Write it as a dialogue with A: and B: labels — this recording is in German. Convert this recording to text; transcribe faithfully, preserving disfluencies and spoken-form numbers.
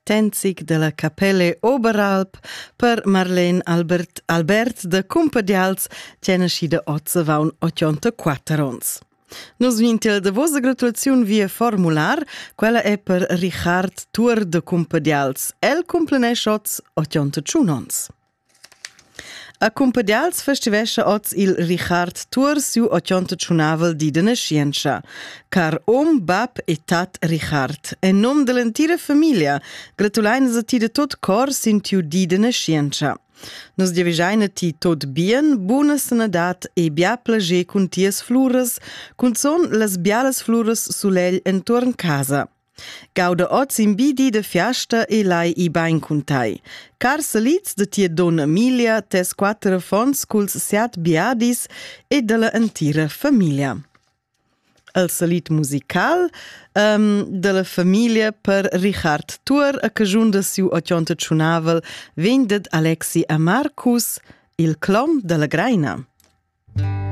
A: Tenzig della Capelle Oberalp per Marlene Albert, Albert de Cumpadials, che è nascida ozza vaun ottantaquattro ons. Nus vintel de vosa gratulaziun via formular, quella è per Richard Tuor de Cumpadials. El cumplenesce oz ottantacinque ons. A Cumpadials festivescha oz il Richard Tuor siu ottantacinque di de nascienza. Car om, bab e tat Richard. En nom de l'entira famiglia. Gratulainas a ti de tot cor sin tiu di de nascienza. Nos devisaina ti tot bien, buona sanadat e bia plager cun tias flures, cun son las bialas flures sul'egl entorn casa. Gauda oz in bidi de fiasta e lai i bain cuntai. Car salits de tia donna Emilia, tes quattro fons culs siat biadis e de la entira famiglia. El salit musical um, de la famiglia per Richard Tuor, a cagiun de siu ottantacinque, vendet Alexi a Marcus, il clom de la graina.